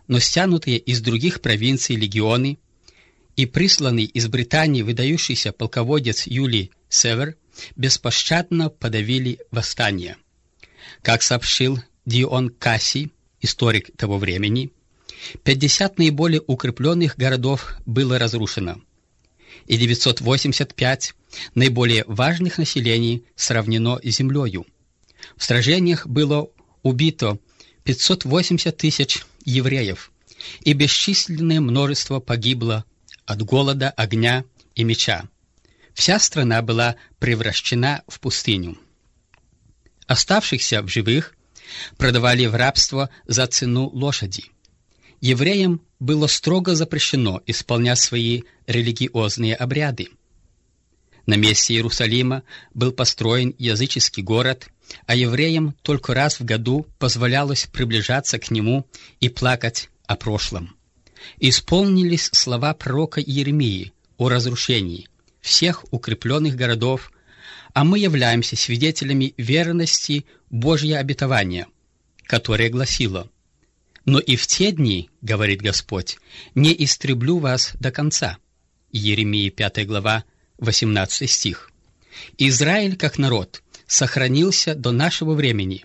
но стянутые из других провинций легионы и присланный из Британии выдающийся полководец Юлий Север беспощадно подавили восстание. Как сообщил Дион Кассий, историк того времени, 50 наиболее укрепленных городов было разрушено, и 985 наиболее важных населений сравнено с землею. В сражениях было убито 580 тысяч евреев, и бесчисленное множество погибло от голода, огня и меча. Вся страна была превращена в пустыню. Оставшихся в живых продавали в рабство за цену лошади. Евреям было строго запрещено исполнять свои религиозные обряды. На месте Иерусалима был построен языческий город, а евреям только раз в году позволялось приближаться к нему и плакать о прошлом. Исполнились слова пророка Иеремии о разрушении всех укрепленных городов, а мы являемся свидетелями верности Божьего обетования, которое гласило: «Но и в те дни, — говорит Господь, — не истреблю вас до конца». Иеремии 5 глава, 18 стих. Израиль, как народ, сохранился до нашего времени.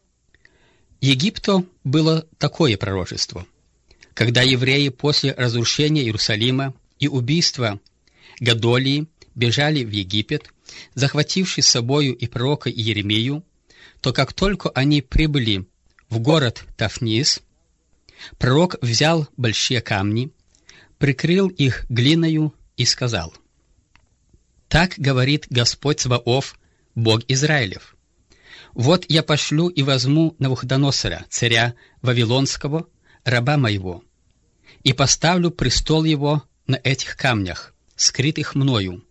Египту было такое пророчество. Когда евреи после разрушения Иерусалима и убийства Годолии бежали в Египет, захвативши с собою и пророка Иеремию, то как только они прибыли в город Тафнис, пророк взял большие камни, прикрыл их глиною и сказал: «Так говорит Господь Саваоф, Бог Израилев: вот я пошлю и возьму Навуходоносора, царя Вавилонского, раба моего, и поставлю престол его на этих камнях, скрытых мною,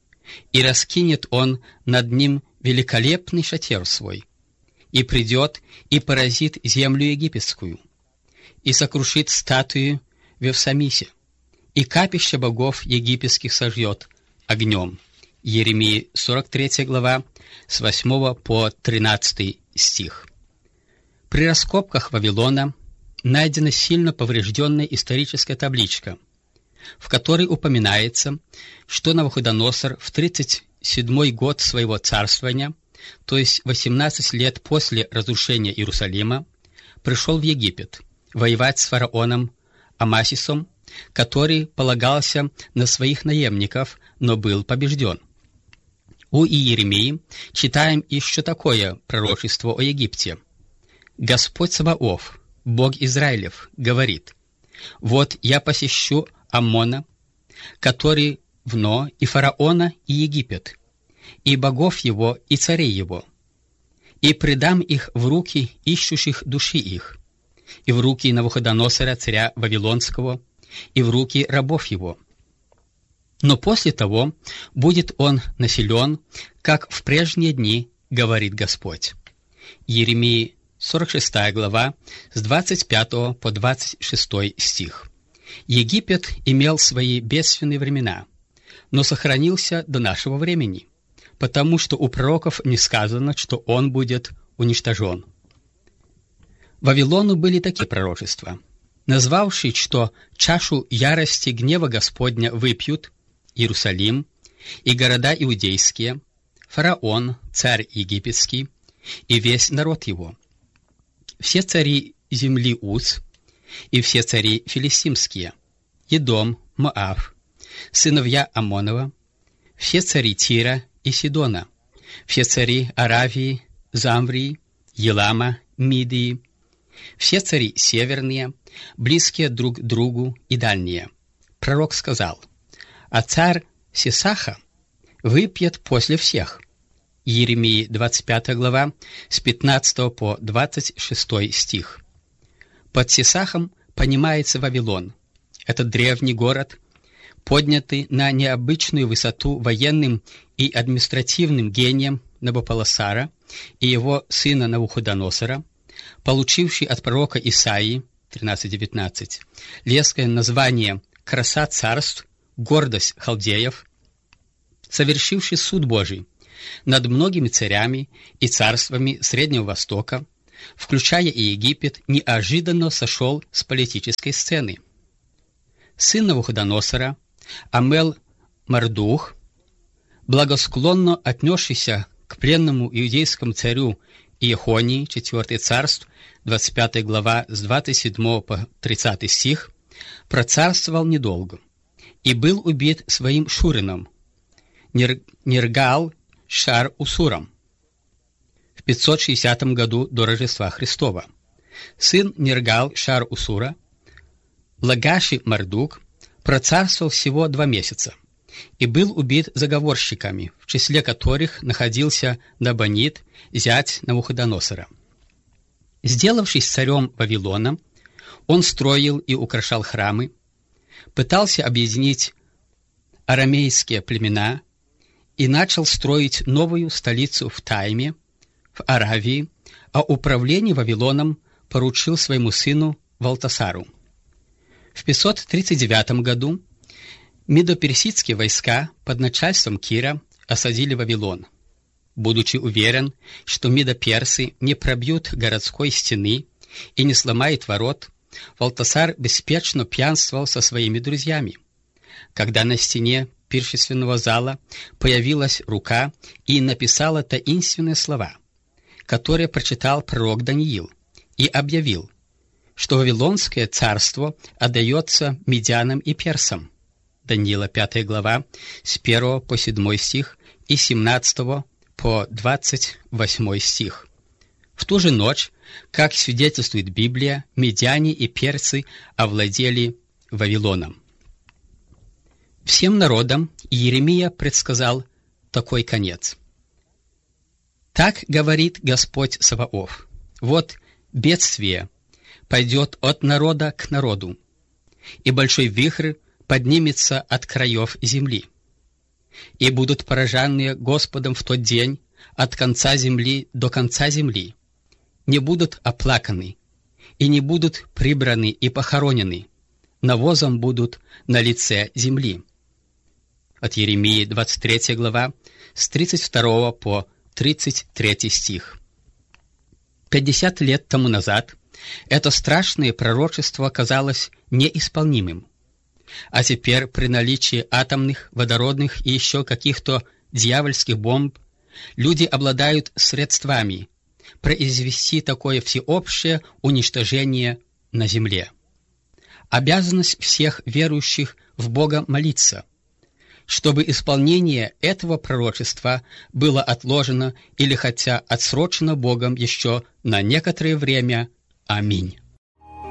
и раскинет он над ним великолепный шатер свой, и придет и поразит землю египетскую, и сокрушит статуи в Евсамисе, и капище богов египетских сожжет огнем». Иеремии 43 глава, с 8 по 13 стих. При раскопках Вавилона найдена сильно поврежденная историческая табличка, в которой упоминается, что Навуходоносор в 37-й год своего царствования, то есть 18 лет после разрушения Иерусалима, пришел в Египет воевать с фараоном Амасисом, который полагался на своих наемников, но был побежден. У Иеремии читаем еще такое пророчество о Египте. «Господь Саваоф, Бог Израилев, говорит: вот я посещу Аммона, который вно, и фараона, и Египет, и богов его, и царей его, и предам их в руки ищущих души их, и в руки Навуходоносора, царя Вавилонского, и в руки рабов его. Но после того будет он населен, как в прежние дни, говорит Господь». Иеремии 46 глава, с 25 по 26 стих. Египет имел свои бедственные времена, но сохранился до нашего времени, потому что у пророков не сказано, что он будет уничтожен. Вавилону были такие пророчества. Назвавший, что чашу ярости гнева Господня выпьют Иерусалим и города иудейские, фараон, царь египетский, и весь народ его, все цари земли Уц, и все цари филистимские, Едом, Моав, сыновья Амонова, все цари Тира и Сидона, все цари Аравии, Замврии, Елама, Мидии, все цари северные, близкие друг к другу и дальние. Пророк сказал: «А царь Сисаха выпьет после всех». Иеремии 25 глава, с 15 по 26 стих. Под Сисахом понимается Вавилон. Этот древний город, поднятый на необычную высоту военным и административным гением Навуполосара и его сына Навуходоносора, получивший от пророка Исаии 13:19 леское название «Краса царств», гордость халдеев, совершивший суд Божий над многими царями и царствами Среднего Востока, включая и Египет, неожиданно сошел с политической сцены. Сын Навуходоносора, Амел-Мардух, благосклонно отнесшийся к пленному иудейскому царю Иехонии, 4 царств, 25 глава, с 27 по 30 стих, процарствовал недолго и был убит своим шурином Нергал-Шар-Усуром в 560 году до Рождества Христова. Сын Нергал-Шар-Усура, Лагаши-Мардук, процарствовал всего 2 месяца и был убит заговорщиками, в числе которых находился Набонид, зять Навуходоносора. Сделавшись царем Вавилона, он строил и украшал храмы, пытался объединить арамейские племена и начал строить новую столицу в Тайме, в Аравии, а управление Вавилоном поручил своему сыну Валтасару. В 539 году медоперсидские войска под начальством Кира осадили Вавилон. Будучи уверен, что медоперсы не пробьют городской стены и не сломают ворот, Валтасар беспечно пьянствовал со своими друзьями. Когда на стене пиршественного зала появилась рука и написала таинственные слова, которые прочитал пророк Даниил, и объявил, что Вавилонское царство отдается медянам и персам. Даниила 5 глава, с 1 по 7 стих и 17 по 28 стих. В ту же ночь, как свидетельствует Библия, медяне и персы овладели Вавилоном. Всем народам Иеремия предсказал такой конец. «Так говорит Господь Саваоф: вот бедствие пойдет от народа к народу, и большой вихрь поднимется от краев земли. И будут пораженные Господом в тот день от конца земли до конца земли, не будут оплаканы, и не будут прибраны и похоронены, навозом будут на лице земли». От Иеремии 23 глава, с 32 по 33 стих. 50 лет тому назад это страшное пророчество казалось неисполнимым. А теперь при наличии атомных, водородных и еще каких-то дьявольских бомб люди обладают средствами произвести такое всеобщее уничтожение на земле. Обязанность всех верующих в Бога молиться, чтобы исполнение этого пророчества было отложено или хотя отсрочено Богом еще на некоторое время. Аминь.